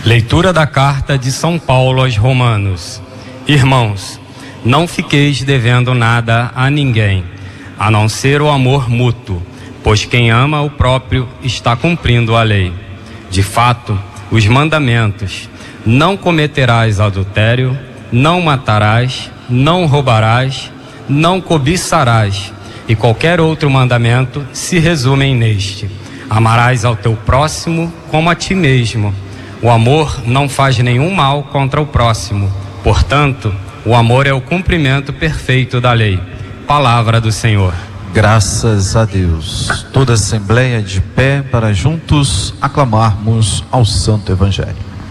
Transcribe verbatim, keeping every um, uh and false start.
Leitura da carta de São Paulo aos Romanos. Irmãos, não fiqueis devendo nada a ninguém, a não ser o amor mútuo, pois quem ama o próprio está cumprindo a lei. De fato, os mandamentos: não cometerás adultério, não matarás, não roubarás, não cobiçarás, e qualquer outro mandamento se resumem neste: amarás ao teu próximo como a ti mesmo. O amor não faz nenhum mal contra o próximo. Portanto, o amor é o cumprimento perfeito da lei. Palavra do Senhor. Graças a Deus. Toda a Assembleia de pé para juntos aclamarmos ao Santo Evangelho.